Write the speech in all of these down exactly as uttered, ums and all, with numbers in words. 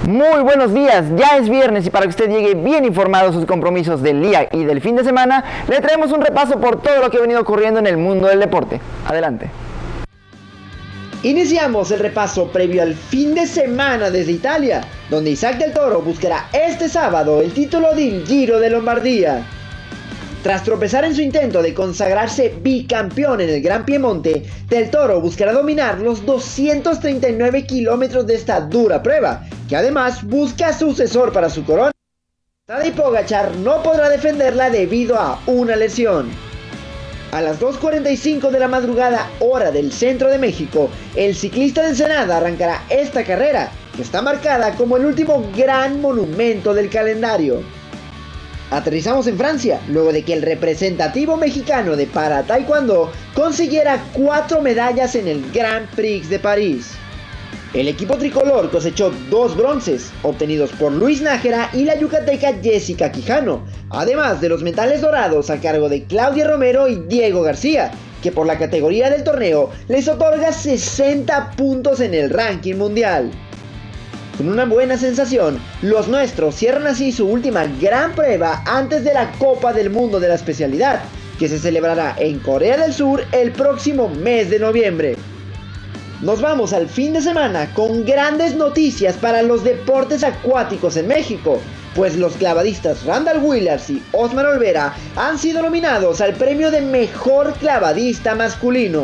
Muy buenos días, ya es viernes y para que usted llegue bien informado a sus compromisos del día y del fin de semana, le traemos un repaso por todo lo que ha venido ocurriendo en el mundo del deporte. Adelante. Iniciamos el repaso previo al fin de semana desde Italia, donde Isaac del Toro buscará este sábado el título del Giro de Lombardía. Tras tropezar en su intento de consagrarse bicampeón en el Gran Piemonte, Del Toro buscará dominar los doscientos treinta y nueve kilómetros de esta dura prueba, que además busca sucesor para su corona. Tadej Pogačar no podrá defenderla debido a una lesión. A las dos cuarenta y cinco de la madrugada, hora del centro de México, el ciclista de Ensenada arrancará esta carrera, que está marcada como el último gran monumento del calendario. Aterrizamos en Francia, luego de que el representativo mexicano de para taekwondo consiguiera cuatro medallas en el Grand Prix de París. El equipo tricolor cosechó dos bronces, obtenidos por Luis Nájera y la yucateca Jessica Quijano, además de los metales dorados a cargo de Claudia Romero y Diego García, que por la categoría del torneo les otorga sesenta puntos en el ranking mundial. Con una buena sensación, los nuestros cierran así su última gran prueba antes de la Copa del Mundo de la especialidad, que se celebrará en Corea del Sur el próximo mes de noviembre. Nos vamos al fin de semana con grandes noticias para los deportes acuáticos en México, pues los clavadistas Randall Willars y Osmar Olvera han sido nominados al premio de Mejor Clavadista Masculino.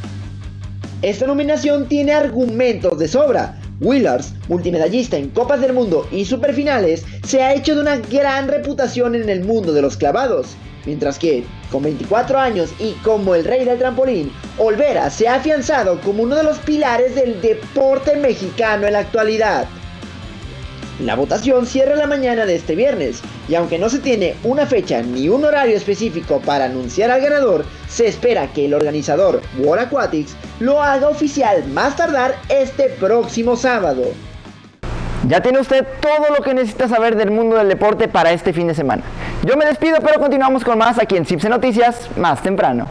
Esta nominación tiene argumentos de sobra. Willars, multimedallista en Copas del Mundo y Superfinales, se ha hecho de una gran reputación en el mundo de los clavados, mientras que, con veinticuatro años y como el rey del trampolín, Olvera se ha afianzado como uno de los pilares del deporte mexicano en la actualidad. La votación cierra la mañana de este viernes, y aunque no se tiene una fecha ni un horario específico para anunciar al ganador, se espera que el organizador World Aquatics lo haga oficial más tardar este próximo sábado. Ya tiene usted todo lo que necesita saber del mundo del deporte para este fin de semana. Yo me despido, pero continuamos con más aquí en Cipse Noticias más temprano.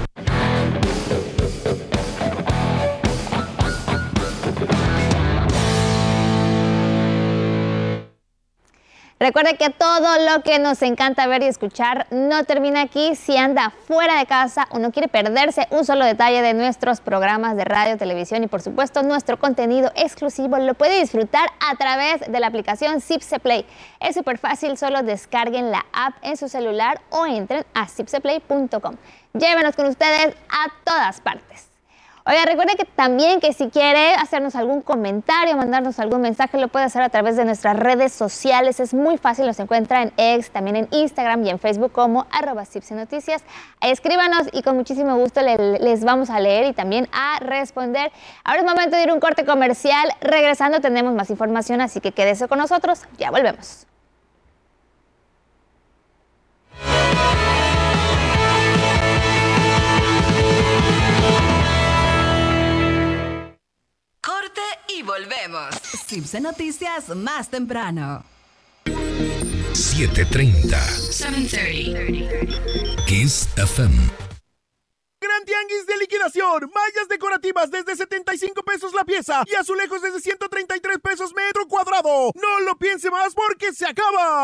Recuerde que todo lo que nos encanta ver y escuchar no termina aquí. Si anda fuera de casa o no quiere perderse un solo detalle de nuestros programas de radio, televisión y por supuesto nuestro contenido exclusivo, lo puede disfrutar a través de la aplicación Cipse Play. Es súper fácil, solo descarguen la app en su celular o entren a cipse play punto com. Llévenos con ustedes a todas partes. Oiga, recuerde que también que si quiere hacernos algún comentario, mandarnos algún mensaje, lo puede hacer a través de nuestras redes sociales. Es muy fácil, nos encuentra en X, también en Instagram y en Facebook como arroba Cipse Noticias. Escríbanos y con muchísimo gusto le, les vamos a leer y también a responder. Ahora es momento de ir a un corte comercial. Regresando tenemos más información, así que quédese con nosotros. Ya volvemos. Y volvemos. Cipse Noticias más temprano. siete treinta. siete treinta. Kiss F M. Gran tianguis de liquidación. Mallas decorativas desde setenta y cinco pesos la pieza y azulejos desde ciento treinta y tres pesos metro cuadrado. No lo piense más porque se acaba.